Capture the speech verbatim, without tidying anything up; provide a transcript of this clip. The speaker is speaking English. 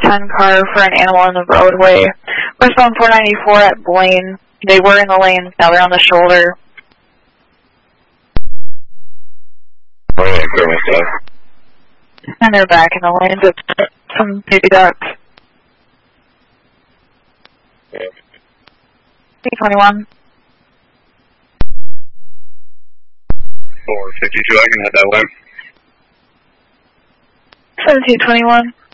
ten car for an animal in the roadway. Westbound four ninety-four at Blaine. They were in the lane, now they're on the shoulder. Oh, yeah, clear myself. And they're back in the lane. It's some baby ducks. Yeah. C twenty-one. four fifty-two, I can head that way. seventeen twenty-one.